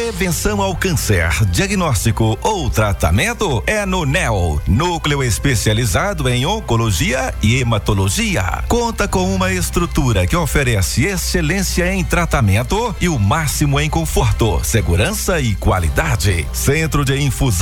Prevenção ao câncer, diagnóstico ou tratamento é no NEO, Núcleo Especializado em Oncologia e Hematologia. Conta com uma estrutura que oferece excelência em tratamento e o máximo em conforto, segurança e qualidade. Centro de Infusão